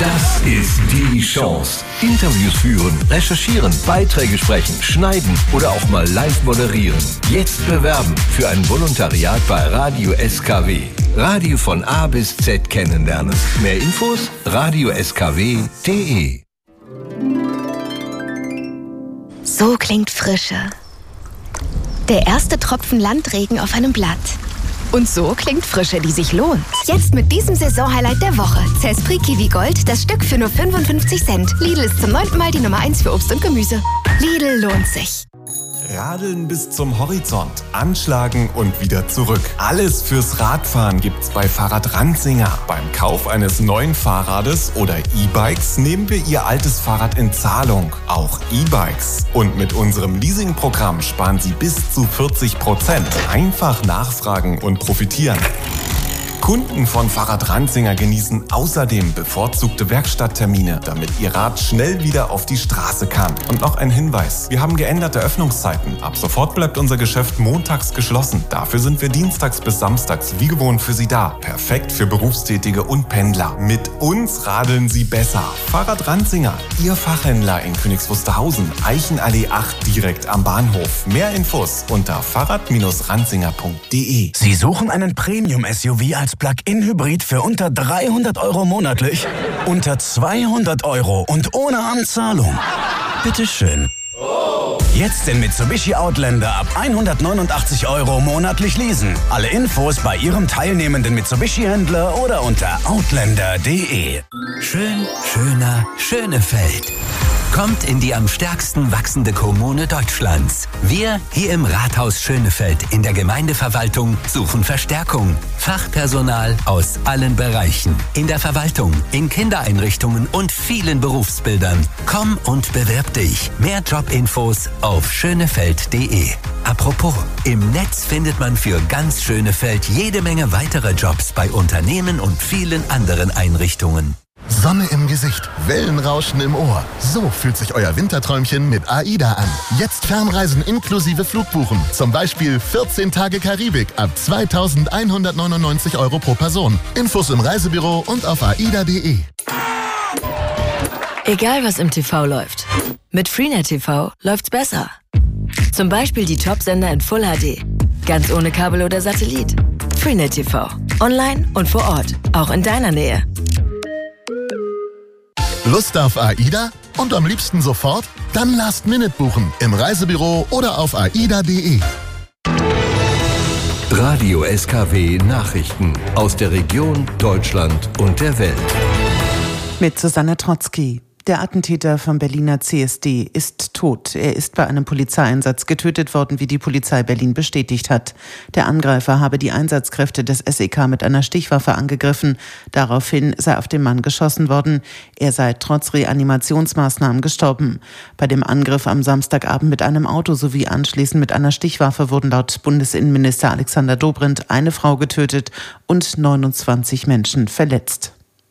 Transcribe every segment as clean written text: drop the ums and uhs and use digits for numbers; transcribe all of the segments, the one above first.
Das ist die Chance. Interviews führen, recherchieren, Beiträge sprechen, schneiden oder auch mal live moderieren. Jetzt bewerben für ein Volontariat bei Radio SKW. Radio von A bis Z kennenlernen. Mehr Infos radioskw.de. So klingt Frische. Der erste Tropfen Landregen auf einem Blatt. Und so klingt Frische, die sich lohnt. Jetzt mit diesem Saisonhighlight der Woche. Zespri Kiwi Gold, das Stück für nur 55 Cent. Lidl ist zum 9. Mal die Nummer 1 für Obst und Gemüse. Lidl lohnt sich. Radeln bis zum Horizont, anschlagen und wieder zurück. Alles fürs Radfahren gibt's bei Fahrrad Ranzinger. Beim Kauf eines neuen Fahrrades oder E-Bikes nehmen wir Ihr altes Fahrrad in Zahlung. Auch E-Bikes. Und mit unserem Leasingprogramm sparen Sie bis zu 40%. Einfach nachfragen und profitieren. Kunden von Fahrrad Ranzinger genießen außerdem bevorzugte Werkstatttermine, damit ihr Rad schnell wieder auf die Straße kann. Und noch ein Hinweis: Wir haben geänderte Öffnungszeiten. Ab sofort bleibt unser Geschäft montags geschlossen. Dafür sind wir dienstags bis samstags wie gewohnt für Sie da. Perfekt für Berufstätige und Pendler. Mit uns radeln Sie besser. Fahrrad Ranzinger, Ihr Fachhändler in Königs Wusterhausen, Eichenallee 8 direkt am Bahnhof. Mehr Infos unter fahrrad-ranzinger.de. Sie suchen einen Premium-SUV als Plug-in-Hybrid für unter 300 € monatlich? Unter 200 € und ohne Anzahlung? Bitteschön. Jetzt den Mitsubishi Outlander ab 189 € monatlich leasen. Alle Infos bei Ihrem teilnehmenden Mitsubishi-Händler oder unter outlander.de. Schön, schöner, Schönefeld. Kommt in die am stärksten wachsende Kommune Deutschlands. Wir hier im Rathaus Schönefeld in der Gemeindeverwaltung suchen Verstärkung. Fachpersonal aus allen Bereichen. In der Verwaltung, in Kindereinrichtungen und vielen Berufsbildern. Komm und bewirb dich. Mehr Jobinfos auf schönefeld.de. Apropos, im Netz findet man für ganz Schönefeld jede Menge weitere Jobs bei Unternehmen und vielen anderen Einrichtungen. Sonne im Gesicht, Wellenrauschen im Ohr. So fühlt sich euer Winterträumchen mit AIDA an. Jetzt Fernreisen inklusive Flugbuchen. Zum Beispiel 14 Tage Karibik ab 2.199 € pro Person. Infos im Reisebüro und auf aida.de. Egal was im TV läuft, mit Freenet TV läuft's besser. Zum Beispiel die Top-Sender in Full HD. Ganz ohne Kabel oder Satellit. Freenet TV. Online und vor Ort. Auch in deiner Nähe. Lust auf AIDA? Und am liebsten sofort? Dann Last-Minute buchen im Reisebüro oder auf aida.de. Radio SKW Nachrichten aus der Region, Deutschland und der Welt. Mit Susanne Trotzki. Der Attentäter vom Berliner CSD ist tot. Er ist bei einem Polizeieinsatz getötet worden, wie die Polizei Berlin bestätigt hat. Der Angreifer habe die Einsatzkräfte des SEK mit einer Stichwaffe angegriffen. Daraufhin sei auf den Mann geschossen worden. Er sei trotz Reanimationsmaßnahmen gestorben. Bei dem Angriff am Samstagabend mit einem Auto sowie anschließend mit einer Stichwaffe wurden laut Bundesinnenminister Alexander Dobrindt eine Frau getötet und 29 Menschen verletzt.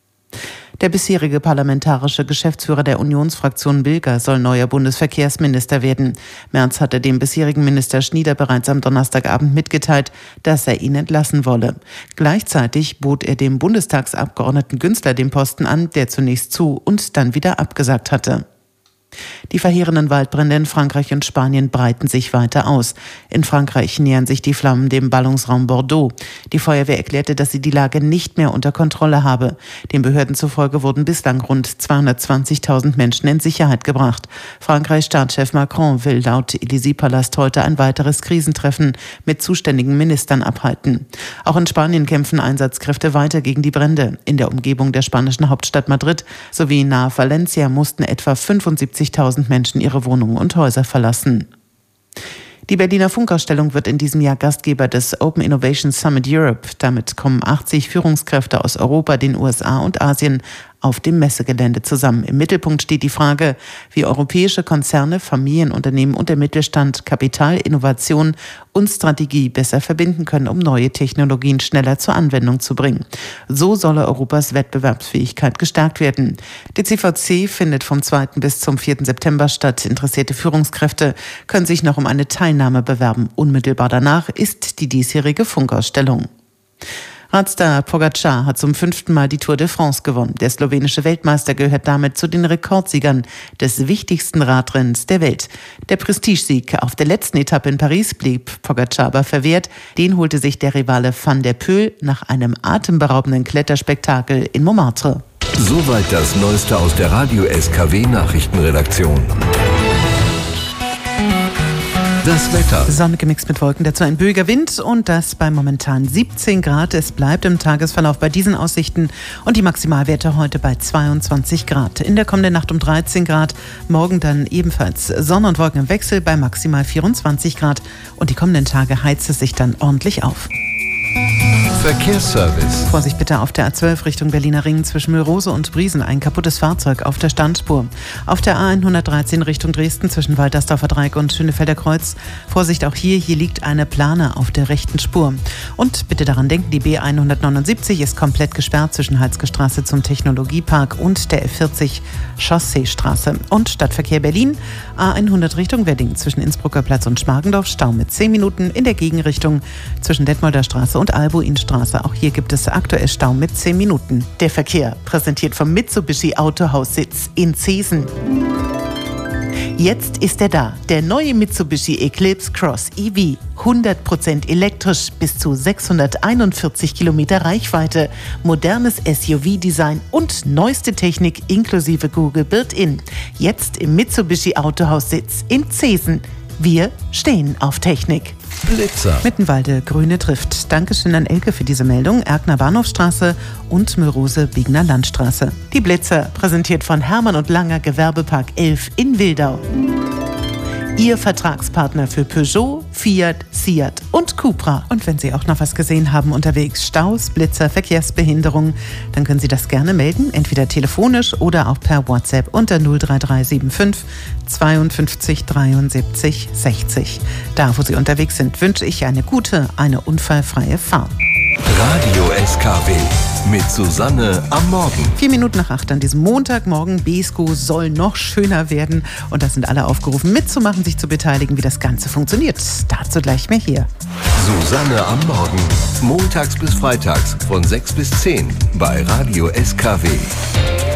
Der bisherige parlamentarische Geschäftsführer der Unionsfraktion Bilger soll neuer Bundesverkehrsminister werden. Merz hatte dem bisherigen Minister Schnieder bereits am Donnerstagabend mitgeteilt, dass er ihn entlassen wolle. Gleichzeitig bot er dem Bundestagsabgeordneten Günzler den Posten an, der zunächst zu und dann wieder abgesagt hatte. Die verheerenden Waldbrände in Frankreich und Spanien breiten sich weiter aus. In Frankreich nähern sich die Flammen dem Ballungsraum Bordeaux. Die Feuerwehr erklärte, dass sie die Lage nicht mehr unter Kontrolle habe. Den Behörden zufolge wurden bislang rund 220.000 Menschen in Sicherheit gebracht. Frankreichs Staatschef Macron will laut Élysée-Palast heute ein weiteres Krisentreffen mit zuständigen Ministern abhalten. Auch in Spanien kämpfen Einsatzkräfte weiter gegen die Brände. In der Umgebung der spanischen Hauptstadt Madrid sowie nahe Valencia mussten etwa 75.000 Menschen ihre Wohnungen und Häuser verlassen. Die Berliner Funkausstellung wird in diesem Jahr Gastgeber des Open Innovation Summit Europe. Damit kommen 80 Führungskräfte aus Europa, den USA und Asien auf dem Messegelände zusammen. Im Mittelpunkt steht die Frage, wie europäische Konzerne, Familienunternehmen und der Mittelstand Kapital, Innovation und Strategie besser verbinden können, um neue Technologien schneller zur Anwendung zu bringen. So solle Europas Wettbewerbsfähigkeit gestärkt werden. Die CVC findet vom 2. bis zum 4. September statt. Interessierte Führungskräfte können sich noch um eine Teilnahme bewerben. Unmittelbar danach ist die diesjährige Funkausstellung. Radstar Pogačar hat zum 5. Mal die Tour de France gewonnen. Der slowenische Weltmeister gehört damit zu den Rekordsiegern des wichtigsten Radrennens der Welt. Der Prestigesieg auf der letzten Etappe in Paris blieb Pogačar aber verwehrt. Den holte sich der Rivale Van der Poel nach einem atemberaubenden Kletterspektakel in Montmartre. Soweit das Neueste aus der Radio SKW Nachrichtenredaktion. Das Wetter. Sonne gemixt mit Wolken, dazu ein böiger Wind und das bei momentan 17 Grad. Es bleibt im Tagesverlauf bei diesen Aussichten und die Maximalwerte heute bei 22 Grad. In der kommenden Nacht um 13 Grad, morgen dann ebenfalls Sonne und Wolken im Wechsel bei maximal 24 Grad und die kommenden Tage heizt es sich dann ordentlich auf. Verkehrsservice. Vorsicht bitte auf der A12 Richtung Berliner Ring zwischen Mühlrose und Briesen. Ein kaputtes Fahrzeug auf der Standspur. Auf der A113 Richtung Dresden zwischen Waltersdorfer Dreieck und Schönefelder Kreuz. Vorsicht auch hier liegt eine Plane auf der rechten Spur. Und bitte daran denken, die B179 ist komplett gesperrt zwischen Halsgestraße zum Technologiepark und der F40 Chausseestraße. Und Stadtverkehr Berlin, A100 Richtung Wedding zwischen Innsbrucker Platz und Schmargendorf. Stau mit 10 Minuten in der Gegenrichtung zwischen Detmolder Straße und Albuinstraße. Auch hier gibt es aktuell Stau mit 10 Minuten. Der Verkehr präsentiert vom Mitsubishi Autohaussitz in Zeesen. Jetzt ist er da, der neue Mitsubishi Eclipse Cross EV. 100% elektrisch, bis zu 641 Kilometer Reichweite, modernes SUV-Design und neueste Technik inklusive Google Built-In. Jetzt im Mitsubishi Autohaussitz in Zeesen. Wir stehen auf Technik. Blitzer. Mittenwalde, Grüne trifft. Dankeschön an Elke für diese Meldung. Erkner Bahnhofstraße und Mühlrose Biegener Landstraße. Die Blitzer, präsentiert von Hermann und Langer Gewerbepark 11 in Wildau. Ihr Vertragspartner für Peugeot, Fiat, Seat und Cupra. Und wenn Sie auch noch was gesehen haben unterwegs, Staus, Blitzer, Verkehrsbehinderung, dann können Sie das gerne melden, entweder telefonisch oder auch per WhatsApp unter 03375 52 73 60. Da, wo Sie unterwegs sind, wünsche ich eine gute, eine unfallfreie Fahrt. Radio SKW mit Susanne am Morgen. 4 Minuten nach 8 an diesem Montagmorgen. Beeskow soll noch schöner werden. Und da sind alle aufgerufen, mitzumachen, sich zu beteiligen, wie das Ganze funktioniert. Dazu gleich mehr hier. Susanne am Morgen. Montags bis freitags von 6 bis 10 bei Radio SKW.